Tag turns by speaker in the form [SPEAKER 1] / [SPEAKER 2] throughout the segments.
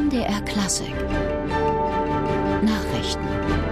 [SPEAKER 1] NDR Klassik Nachrichten.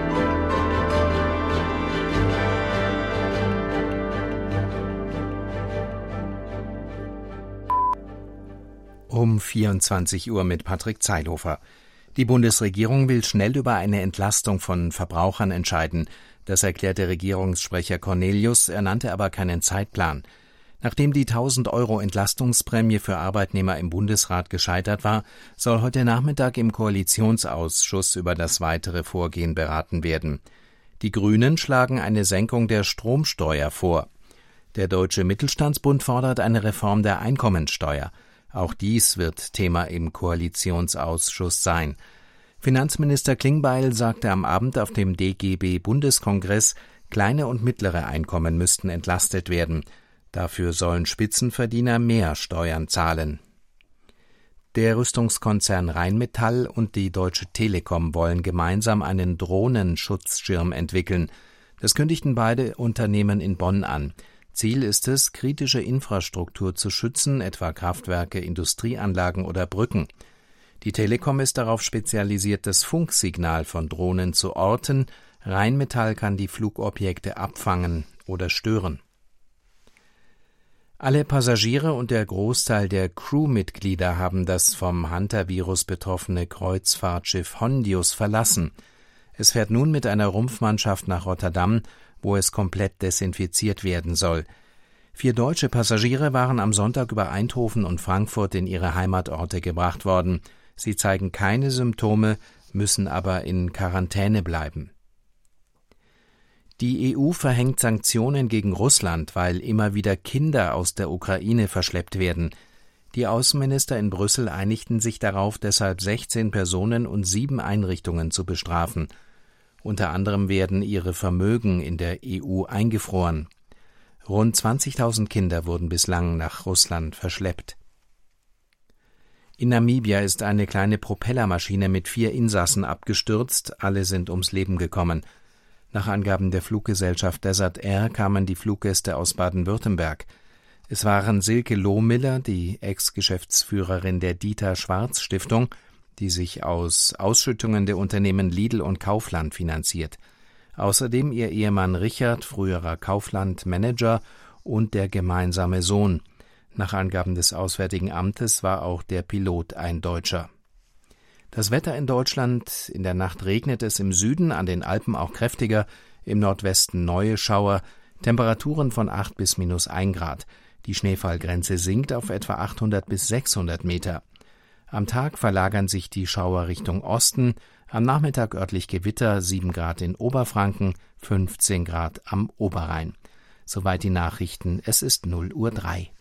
[SPEAKER 2] Um 24 Uhr mit Patrick Zeilhofer. Die Bundesregierung will schnell über eine Entlastung von Verbrauchern entscheiden. Das erklärte Regierungssprecher Cornelius, er nannte aber keinen Zeitplan. Nachdem die 1.000 € Entlastungsprämie für Arbeitnehmer im Bundesrat gescheitert war, soll heute Nachmittag im Koalitionsausschuss über das weitere Vorgehen beraten werden. Die Grünen schlagen eine Senkung der Stromsteuer vor. Der Deutsche Mittelstandsbund fordert eine Reform der Einkommensteuer. Auch dies wird Thema im Koalitionsausschuss sein. Finanzminister Klingbeil sagte am Abend auf dem DGB-Bundeskongress, kleine und mittlere Einkommen müssten entlastet werden. Dafür sollen Spitzenverdiener mehr Steuern zahlen. Der Rüstungskonzern Rheinmetall und die Deutsche Telekom wollen gemeinsam einen Drohnenschutzschirm entwickeln. Das kündigten beide Unternehmen in Bonn an. Ziel ist es, kritische Infrastruktur zu schützen, etwa Kraftwerke, Industrieanlagen oder Brücken. Die Telekom ist darauf spezialisiert, das Funksignal von Drohnen zu orten. Rheinmetall kann die Flugobjekte abfangen oder stören. Alle Passagiere und der Großteil der Crewmitglieder haben das vom Hantavirus betroffene Kreuzfahrtschiff Hondius verlassen. Es fährt nun mit einer Rumpfmannschaft nach Rotterdam, wo es komplett desinfiziert werden soll. 4 deutsche Passagiere waren am Sonntag über Eindhoven und Frankfurt in ihre Heimatorte gebracht worden. Sie zeigen keine Symptome, müssen aber in Quarantäne bleiben. Die EU verhängt Sanktionen gegen Russland, weil immer wieder Kinder aus der Ukraine verschleppt werden. Die Außenminister in Brüssel einigten sich darauf, deshalb 16 Personen und 7 Einrichtungen zu bestrafen. Unter anderem werden ihre Vermögen in der EU eingefroren. Rund 20.000 Kinder wurden bislang nach Russland verschleppt. In Namibia ist eine kleine Propellermaschine mit 4 Insassen abgestürzt, alle sind ums Leben gekommen. Nach Angaben der Fluggesellschaft Desert Air kamen die Fluggäste aus Baden-Württemberg. Es waren Silke Lohmiller, die Ex-Geschäftsführerin der Dieter-Schwarz-Stiftung, die sich aus Ausschüttungen der Unternehmen Lidl und Kaufland finanziert. Außerdem ihr Ehemann Richard, früherer Kaufland-Manager, und der gemeinsame Sohn. Nach Angaben des Auswärtigen Amtes war auch der Pilot ein Deutscher. Das Wetter in Deutschland: in der Nacht regnet es im Süden, an den Alpen auch kräftiger, im Nordwesten neue Schauer, Temperaturen von 8 bis -1 Grad. Die Schneefallgrenze sinkt auf etwa 800 bis 600 Meter. Am Tag verlagern sich die Schauer Richtung Osten, am Nachmittag örtlich Gewitter, 7 Grad in Oberfranken, 15 Grad am Oberrhein. Soweit die Nachrichten, es ist 0:03 Uhr.